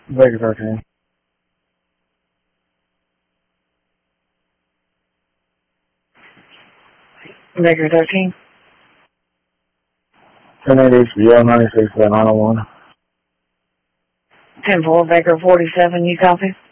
Baker 13. Baker 13. 1080 HBO 96 901. 10-4, Baker 47, you copy?